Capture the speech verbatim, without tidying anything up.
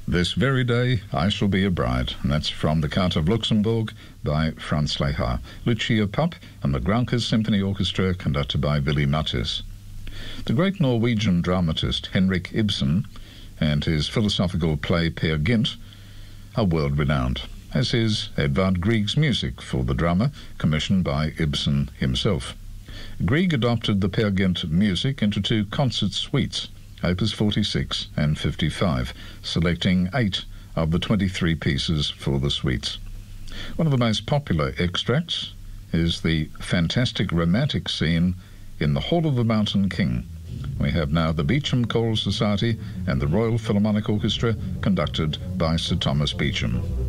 This very day I shall be a bride, and that's from The Count of Luxembourg by Franz Lehár. Lucia Pupp and the Granca's Symphony Orchestra, conducted by Willy Mathis. The great Norwegian dramatist Henrik Ibsen and his philosophical play Peer Gynt are world-renowned, as is Edvard Grieg's music for the drama, commissioned by Ibsen himself. Grieg adopted the Peer Gynt music into two concert suites, Opus forty-six and fifty-five, selecting eight of the twenty-three pieces for the suites. One of the most popular extracts is the fantastic romantic scene in the Hall of the Mountain King. We have now the Beecham Choral Society and the Royal Philharmonic Orchestra, conducted by Sir Thomas Beecham.